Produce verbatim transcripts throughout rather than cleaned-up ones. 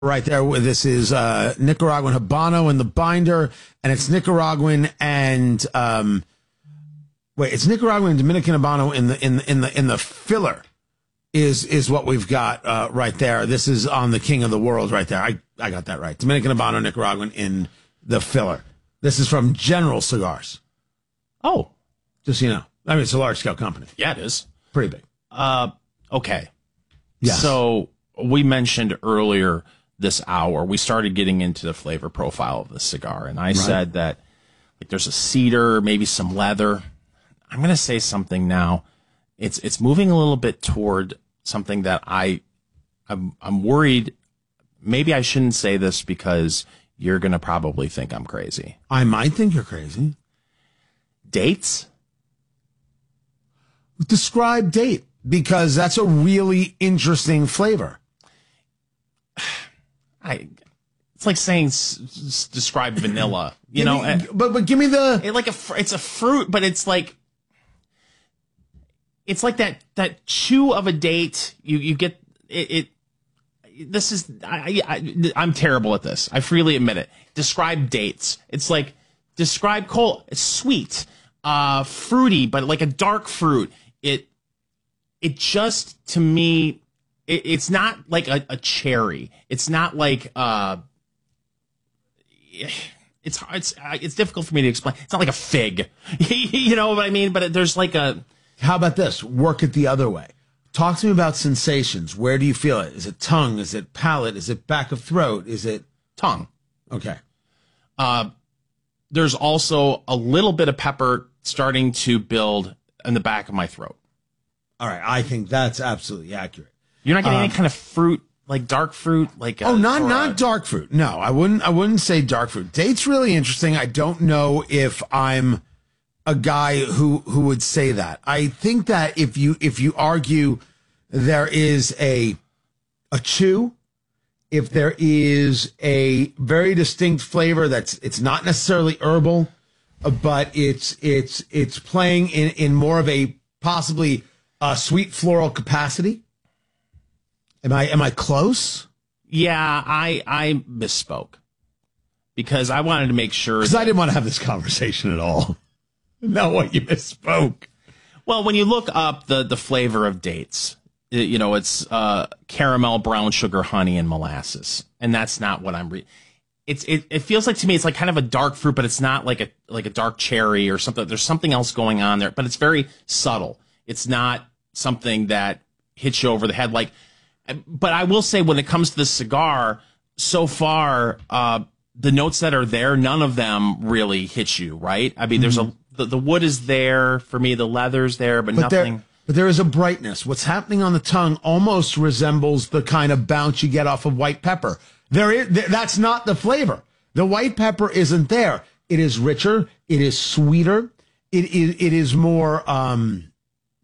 Right there. This is uh, Nicaraguan Habano in the binder, and it's Nicaraguan and um, wait, it's Nicaraguan and Dominican Habano in the in the, in the in the filler. Is is what we've got uh, right there. This is on the King of the World right there. I I got that right. Dominican Habano, Nicaraguan in the filler. This is from General Cigars. Oh, just so you know. I mean, it's a large scale company. Yeah, it is pretty big. Uh, okay. Yeah. So we mentioned earlier this hour, we started getting into the flavor profile of the cigar, and I right. said that like there's a cedar, maybe some leather. I'm going to say something now. It's it's moving a little bit toward something that I I'm I'm worried. Maybe I shouldn't say this because you're going to probably think I'm crazy. I might think you're crazy. Dates? Describe date, because that's a really interesting flavor. I, it's like saying s- s- describe vanilla, you give know. Me, but but give me the it like a fr- it's a fruit, but it's like it's like that that chew of a date. You you get it. it this is I, I I'm terrible at this. I freely admit it. Describe dates. It's like describe cold. It's sweet, uh, fruity, but like a dark fruit. It it just to me. It's not like a, a cherry. It's not like uh, it's it's it's difficult for me to explain. It's not like a fig, you know what I mean? But there's like a. How about this? Work it the other way. Talk to me about sensations. Where do you feel it? Is it tongue? Is it palate? Is it back of throat? Is it tongue? Okay. Uh, there's also a little bit of pepper starting to build in the back of my throat. All right, I think that's absolutely accurate. You're not getting um, any kind of fruit, like dark fruit, like oh, a, not not a, dark fruit. No, I wouldn't. I wouldn't say dark fruit. Date's really interesting. I don't know if I'm a guy who who would say that. I think that if you if you argue there is a a chew, if there is a very distinct flavor that's it's not necessarily herbal, but it's it's it's playing in in more of a possibly uh, sweet floral capacity. Am I am I close? Yeah, I I misspoke because I wanted to make sure. Because I didn't want to have this conversation at all. No, what you misspoke. Well, when you look up the the flavor of dates, it, you know it's uh, caramel, brown sugar, honey, and molasses, and that's not what I'm reading. It's it, it feels like to me it's like kind of a dark fruit, but it's not like a like a dark cherry or something. There's something else going on there, but it's very subtle. It's not something that hits you over the head like. But I will say, when it comes to the cigar, so far, uh, the notes that are there, none of them really hit you, right? I mean, mm-hmm. there's a the, the wood is there for me, the leather's there, but, but nothing. There, but there is a brightness. What's happening on the tongue almost resembles the kind of bounce you get off of white pepper. There is that's not the flavor. The white pepper isn't there. It is richer. It is sweeter. It is it is more. Um,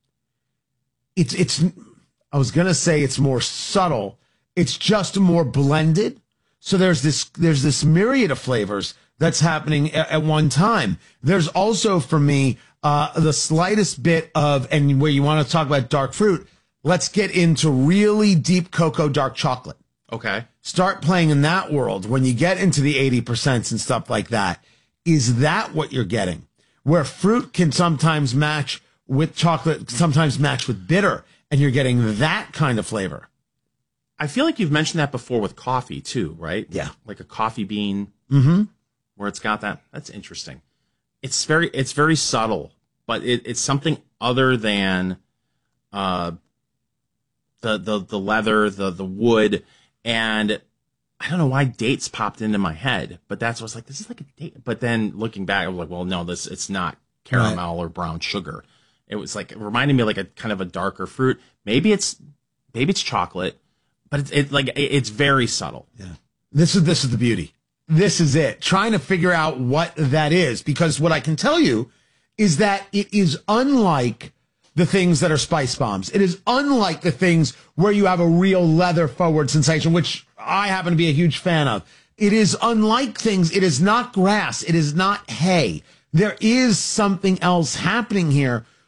it's it's. I was going to say it's more subtle. It's just more blended. So there's this there's this myriad of flavors that's happening at, at one time. There's also, for me, uh, the slightest bit of, and where you want to talk about dark fruit, let's get into really deep cocoa dark chocolate. Okay. Start playing in that world. When you get into the eighty percent and stuff like that, is that what you're getting? Where fruit can sometimes match with chocolate, sometimes match with bitter. And you're getting that kind of flavor. I feel like you've mentioned that before with coffee too, right? Yeah. Like a coffee bean mm-hmm. where it's got that. That's interesting. It's very, it's very subtle, but it, it's something other than uh, the, the, the leather, the, the wood. And I don't know why dates popped into my head, but that's what's like, this is like a date. But then looking back, I was like, well, no, this, it's not caramel right. or brown sugar. It was like, it reminded me of like a kind of a darker fruit. Maybe it's, maybe it's chocolate, but it's it, like, it, it's very subtle. Yeah. This is, this is the beauty. This is it. Trying to figure out what that is, because what I can tell you is that it is unlike the things that are spice bombs. It is unlike the things where you have a real leather forward sensation, which I happen to be a huge fan of. It is unlike things. It is not grass. It is not hay. There is something else happening here,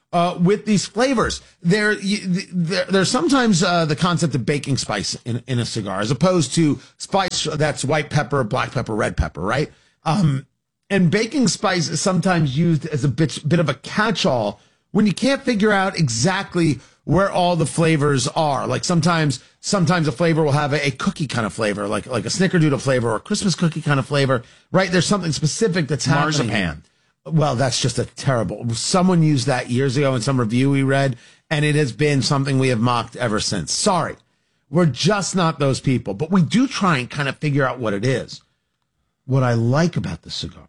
uh, with these flavors. There, you, there there's sometimes uh, the concept of baking spice in, in a cigar, as opposed to spice that's white pepper, black pepper, red pepper, right? Um, and baking spice is sometimes used as a bit, bit of a catch-all when you can't figure out exactly where all the flavors are. Like sometimes, sometimes a flavor will have a, a cookie kind of flavor, like, like a snickerdoodle flavor or a Christmas cookie kind of flavor, right? There's something specific that's happening. Marzipan. Well, that's just a terrible, someone used that years ago in some review we read, and it has been something we have mocked ever since. Sorry. We're just not those people, but we do try and kind of figure out what it is. What I like about the cigar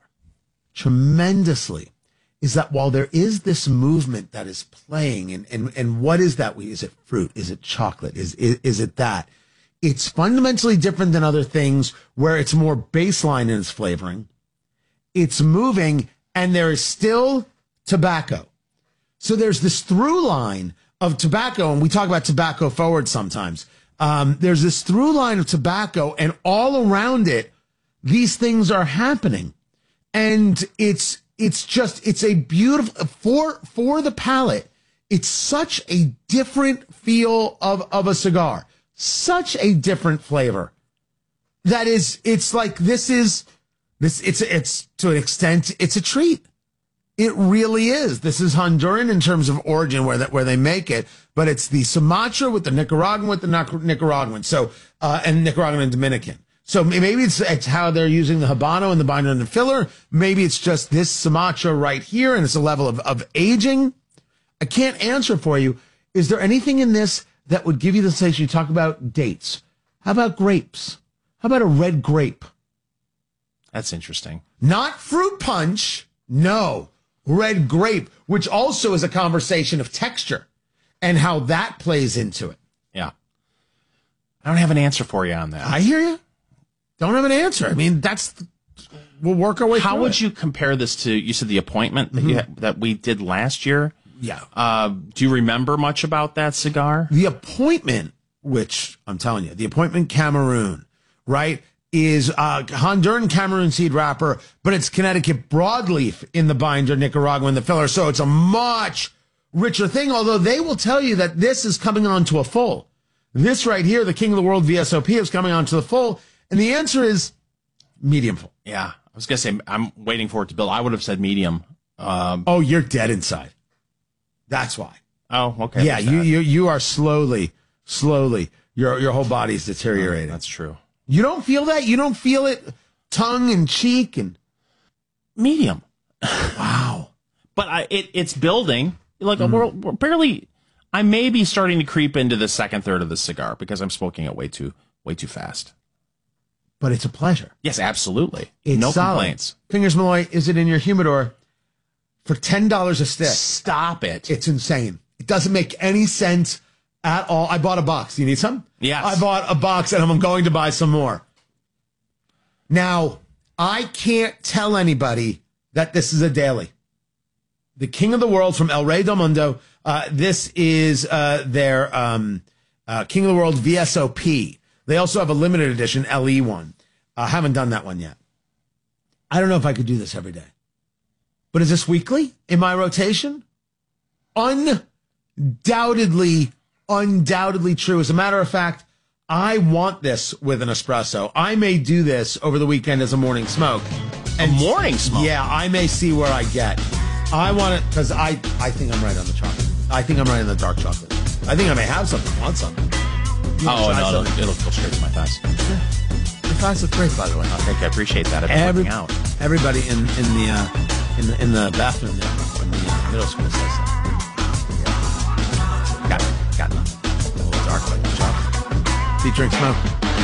tremendously is that while there is this movement that is playing, and, and, and what is that? Is it fruit? Is it chocolate? Is, is, is it that? It's fundamentally different than other things where it's more baseline in its flavoring. It's moving, and there is still tobacco. So there's this through line of tobacco, and we talk about tobacco forward sometimes. Um, there's this through line of tobacco, and all around it, these things are happening. And it's, it's just, it's a beautiful, for, for the palate, it's such a different feel of, of a cigar, such a different flavor. That is, it's like, this is, this, it's, it's to an extent, it's a treat. It really is. This is Honduran in terms of origin where that, where they make it, but it's the Sumatra with the Nicaraguan with the Nicaraguan. So, uh, and Nicaraguan and Dominican. So maybe it's, it's how they're using the Habano and the binder and the filler. Maybe it's just this Sumatra right here, and it's a level of, of aging. I can't answer for you. Is there anything in this that would give you the sensation? You talk about dates. How about grapes? How about a red grape? That's interesting. Not fruit punch. No, red grape, which also is a conversation of texture and how that plays into it. Yeah. I don't have an answer for you on that. I hear you. Don't have an answer. I mean, that's, we'll work our way How through would it. you compare this to, you said the appointment that Mm-hmm. you had, that we did last year? Yeah. Uh, do you remember much about that cigar? The appointment, which I'm telling you, the appointment Cameroon, right, is uh, Honduran Cameroon seed wrapper, but it's Connecticut broadleaf in the binder, Nicaragua in the filler. So it's a much richer thing, although they will tell you that this is coming on to a full. This right here, the King of the World V S O P, is coming on to the full. And the answer is medium full. Yeah. I was going to say, I'm waiting for it to build. I would have said medium. Um, Oh, you're dead inside. That's why. oh, okay. Yeah, there's you, that. you you are slowly, slowly, your your whole body's deteriorating. That's true. You don't feel that? You don't feel it tongue and cheek and Medium. wow. But I, it, it's building. Like, we're, we're barely, I may be starting to creep into the second third of the cigar because I'm smoking it way too, way too fast. But it's a pleasure. Yes, absolutely. It's no solid. complaints. Fingers Malloy, is it in your humidor for ten dollars a stick? Stop it. It's insane. It doesn't make any sense at all. I bought a box. You need some? Yes. I bought a box and I'm going to buy some more. Now, I can't tell anybody that this is a daily. The King of the World from El Rey del Mundo. Uh, this is uh, their um, uh, King of the World V S O P. They also have a limited edition L E one. I uh, haven't done that one yet. I don't know if I could do this every day. But is this weekly in my rotation? Undoubtedly, undoubtedly true. As a matter of fact, I want this with an espresso. I may do this over the weekend as a morning smoke. And morning smoke? Yeah, I may see where I get. I want it because I, I think I'm right on the chocolate. I think I'm right on the dark chocolate. I think I may have something, want something. You Oh, try no, it'll, something. it'll go straight to my thighs. Your thighs look great, by the way. I think I appreciate that. I've been Every, working out. everybody in, in the uh, in the in the bathroom there in the uh, middle school says that. Yeah. Got got nothing. A little dark like the chocolate. Deep drink smoke.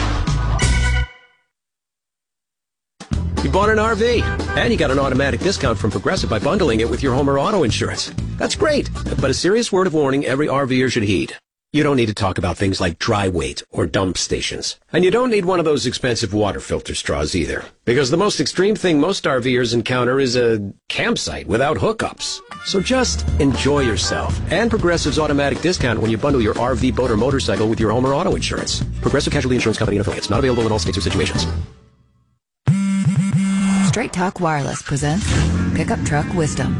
You bought an R V, and you got an automatic discount from Progressive by bundling it with your home or auto insurance. That's great, but a serious word of warning every RVer should heed. You don't need to talk about things like dry weight or dump stations. And you don't need one of those expensive water filter straws either. Because the most extreme thing most RVers encounter is a campsite without hookups. So just enjoy yourself. And Progressive's automatic discount when you bundle your R V, boat, or motorcycle with your home or auto insurance. Progressive Casualty Insurance Company and affiliates. Not available in all states or situations. Straight Talk Wireless presents Pickup Truck Wisdom.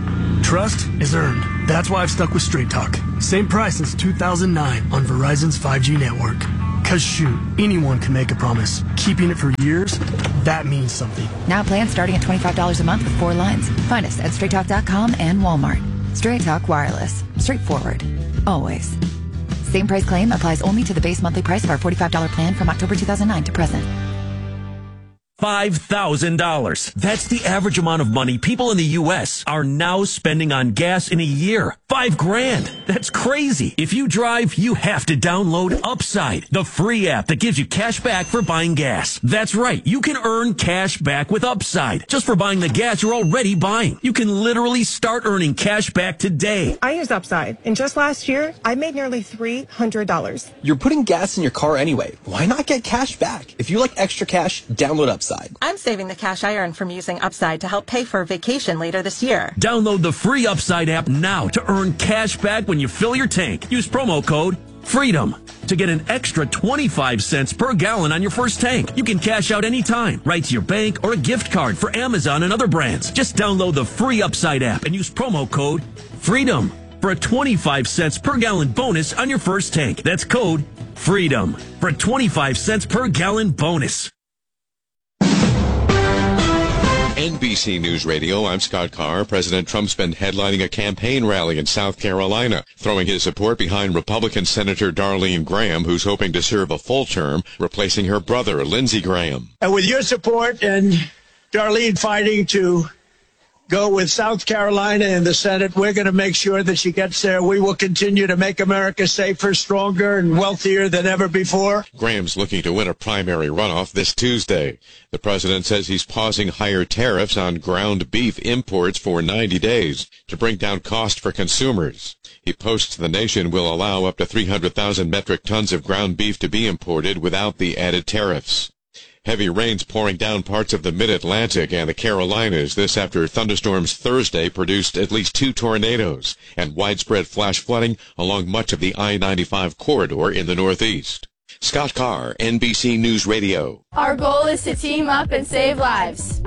Trust is earned. That's why I've stuck with Straight Talk. Same price since two thousand nine on Verizon's five G network. Cause shoot, anyone can make a promise. Keeping it for years, that means something. Now plans starting at twenty-five dollars a month with four lines. Find us at straight talk dot com and Walmart. Straight Talk Wireless. Straightforward. Always. Same price claim applies only to the base monthly price of our forty-five dollars plan from October two thousand nine to present. five thousand dollars. That's the average amount of money people in the U S are now spending on gas in a year. Five grand. That's crazy. If you drive, you have to download Upside, the free app that gives you cash back for buying gas. That's right. You can earn cash back with Upside just for buying the gas you're already buying. You can literally start earning cash back today. I use Upside, and just last year, I made nearly three hundred dollars. You're putting gas in your car anyway. Why not get cash back? If you like extra cash, download Upside. I'm saving the cash I earn from using Upside to help pay for a vacation later this year. Download the free Upside app now to earn cash back when you fill your tank. Use promo code FREEDOM to get an extra twenty-five cents per gallon on your first tank. You can cash out anytime, right to your bank or a gift card for Amazon and other brands. Just download the free Upside app and use promo code FREEDOM for a twenty-five cents per gallon bonus on your first tank. That's code FREEDOM for a twenty-five cents per gallon bonus. N B C News Radio, I'm Scott Carr. President Trump's been headlining a campaign rally in South Carolina, throwing his support behind Republican Senator Darlene Graham, who's hoping to serve a full term, replacing her brother, Lindsey Graham. And with your support and Darlene fighting to go with South Carolina in the Senate, we're going to make sure that she gets there. We will continue to make America safer, stronger, and wealthier than ever before. Graham's looking to win a primary runoff this Tuesday. The president says he's pausing higher tariffs on ground beef imports for ninety days to bring down cost for consumers. He posts the nation will allow up to three hundred thousand metric tons of ground beef to be imported without the added tariffs. Heavy rains pouring down parts of the mid-Atlantic and the Carolinas. This after thunderstorms Thursday produced at least two tornadoes and widespread flash flooding along much of the I ninety-five corridor in the Northeast. Scott Carr, N B C News Radio. Our goal is to team up and save lives.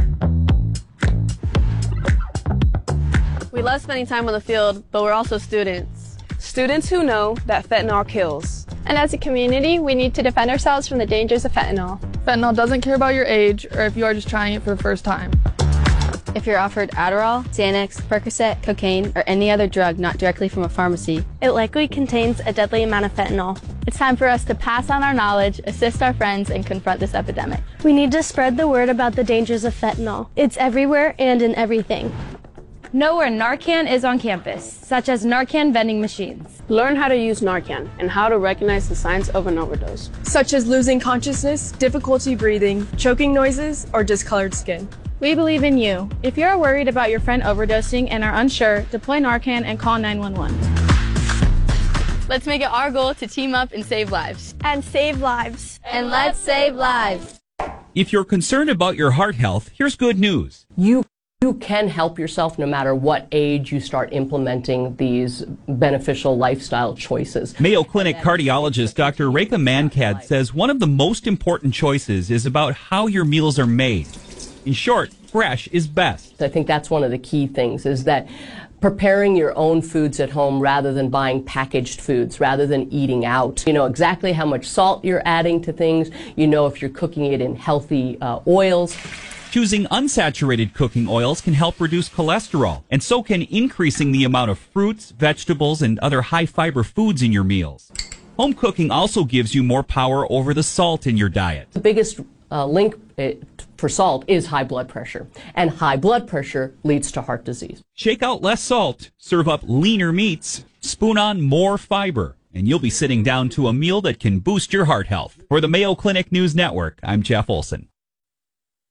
We love spending time on the field, but we're also students. Students who know that fentanyl kills. And as a community, we need to defend ourselves from the dangers of fentanyl. Fentanyl doesn't care about your age or if you are just trying it for the first time. If you're offered Adderall, Xanax, Percocet, cocaine, or any other drug not directly from a pharmacy, it likely contains a deadly amount of fentanyl. It's time for us to pass on our knowledge, assist our friends, and confront this epidemic. We need to spread the word about the dangers of fentanyl. It's everywhere and in everything. Know where Narcan is on campus, such as Narcan vending machines. Learn how to use Narcan and how to recognize the signs of an overdose, such as losing consciousness, difficulty breathing, choking noises, or discolored skin. We believe in you. If you are worried about your friend overdosing and are unsure, deploy Narcan and call nine one one. Let's make it our goal to team up and save lives. And save lives. And let's save lives. If you're concerned about your heart health, here's good news. You You can help yourself no matter what age you start implementing these beneficial lifestyle choices. Mayo Clinic cardiologist Doctor Rekha Mankad says one of the most important choices is about how your meals are made. In short, fresh is best. I think that's one of the key things, is that preparing your own foods at home rather than buying packaged foods, rather than eating out. You know exactly how much salt you're adding to things. You know if you're cooking it in healthy uh, oils. Choosing unsaturated cooking oils can help reduce cholesterol, and so can increasing the amount of fruits, vegetables, and other high-fiber foods in your meals. Home cooking also gives you more power over the salt in your diet. The biggest uh, link uh, for salt is high blood pressure, and high blood pressure leads to heart disease. Shake out less salt, serve up leaner meats, spoon on more fiber, and you'll be sitting down to a meal that can boost your heart health. For the Mayo Clinic News Network, I'm Jeff Olson.